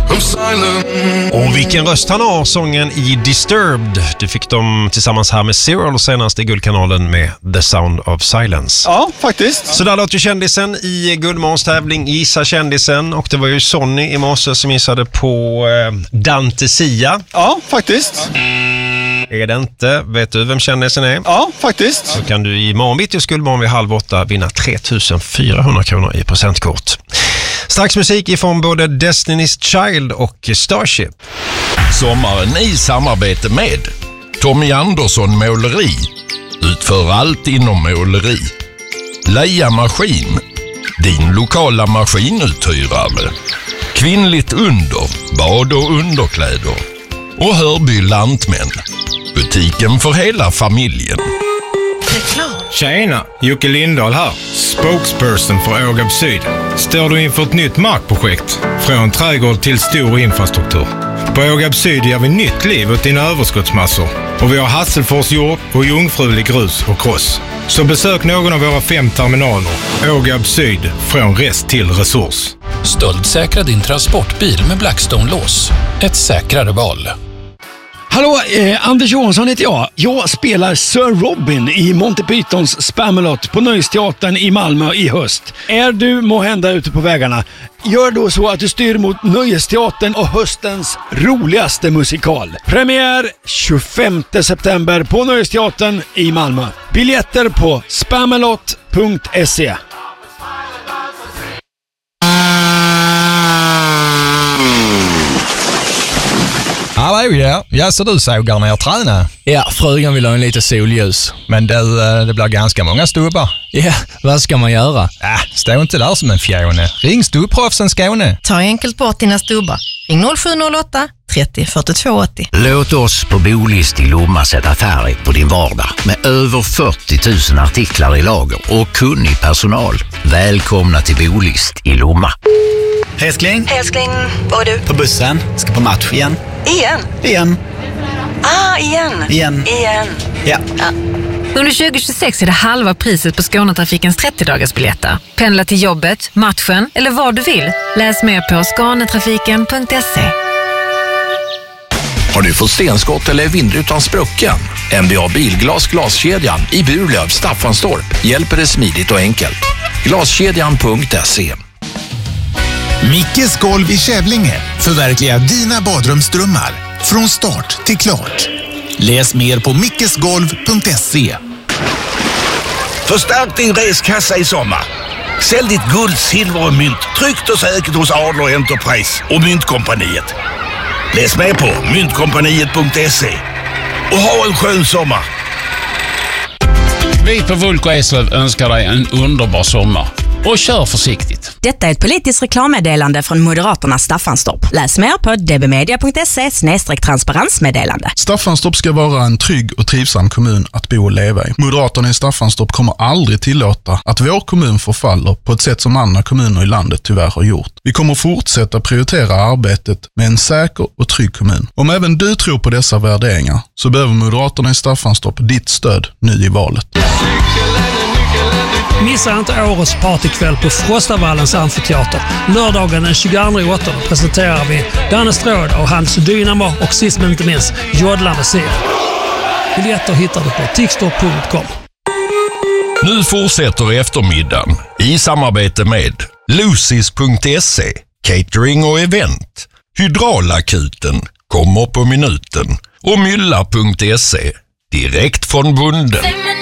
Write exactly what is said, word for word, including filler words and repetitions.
I'm silent. Och vilken röst han har, sången i Disturbed. Du fick dem tillsammans här med Zero senast i Guldkanalen med The Sound of Silence. Ja, faktiskt. Så där låter ju kändisen i Guldmorgons tävling Gissa kändisen. Och det var ju Sonny i morse som gissade på eh, Dante Sia. Ja, faktiskt. Är det inte? Vet du vem kändisen är? Ja, faktiskt. Så kan du i morgon bitti och Guldmorgon vid halv åtta vinna tre tusen fyrahundra kronor i presentkort. Strax musik ifrån både Destiny's Child och Starship. Sommaren i samarbete med Tommy Andersson Måleri. Utför allt inom måleri. Leia Maskin. Din lokala maskinuthyrare. Kvinnligt under. Bad och underkläder. Och Hörby Lantmän. Butiken för hela familjen. Tjena, Jocke Lindahl här. Spokesperson för Ågab Syd. Står du inför ett nytt markprojekt? Från trädgård till stor infrastruktur. På Ågab Syd ger vi nytt liv åt dina överskottsmassor. Och vi har Hasselfors jord och jungfrulig grus och kross. Så besök någon av våra fem terminaler. Ågab Syd, från rest till resurs. Stöldsäkra din transportbil med Blackstone-lås. Ett säkrare val. Hallå, eh, Anders Johansson heter jag. Jag spelar Sir Robin i Monty Pythons Spamalot på Nöjesteatern i Malmö i höst. Är du måhända ute på vägarna? Gör då så att du styr mot Nöjesteatern och höstens roligaste musikal. Premiär tjugofemte september på Nöjesteatern i Malmö. Biljetter på spamalot punkt se. Hallå, ja. Ja, så du sågar ner träna? Ja, frugan vill ha en lite solljus. Men det, det blir ganska många stubbar. Ja, vad ska man göra? Äh, stå inte där som en fjone. Ring Stubbproffsen Skåne. Ta enkelt bort dina stubbar. Ring noll sju noll åtta trettio fyrtiotvå åttio. Låt oss på Bolist i Lomma sätta färg på din vardag. Med över fyrtio tusen artiklar i lager och kunnig personal. Välkomna till Bolist i Lomma. Älskling. Älskling, vad är du? På bussen. Ska på match igen. Igen? Igen. Ah, igen. Igen. Igen. Ja. ja. Under tjugo tjugosex är det halva priset på Skånetrafikens trettio-dagarsbiljetter. Pendla till jobbet, matchen eller vad du vill. Läs mer på skanetrafiken punkt se. Har du fått stenskott eller vindrutan sprucken? N B A Bilglas glaskedjan i Burlöv, Staffanstorp hjälper dig smidigt och enkelt. Glaskedjan punkt se. Mickes golv i Kävlinge förverkligar dina badrumsdrömmar från start till klart. Läs mer på mickesgolv punkt se. Förstärk din reskassa i sommar. Sälj ditt guld, silver och mynt tryggt och säkert hos Adler Enterprise och Myntkompaniet. Läs mer på myntkompaniet punkt se och ha en skön sommar. Vi på Vulko Eslöv önskar dig en underbar sommar. Och kör försiktigt. Detta är ett politiskt reklammeddelande från Moderaternas Staffanstorp. Läs mer på d b media punkt se snedstreck transparensmeddelande. Staffanstorp ska vara en trygg och trivsam kommun att bo och leva i. Moderaterna i Staffanstorp kommer aldrig tillåta att vår kommun förfaller på ett sätt som andra kommuner i landet tyvärr har gjort. Vi kommer fortsätta prioritera arbetet med en säker och trygg kommun. Om även du tror på dessa värderingar så behöver Moderaterna i Staffanstorp ditt stöd nu i valet. Missa inte årets partykväll på Frostavallens amfiteater. Lördagen den tjugoandra åttonde presenterar vi Danne Stråd och hans Dynamo och sist men inte minst Jodlande Sir. Biljetter hittar du på tixtor punkt com. Nu fortsätter eftermiddagen i samarbete med Lucis punkt se, catering och event, Hydraulakuten, kommer på minuten och Mylla punkt se, direkt från bonden.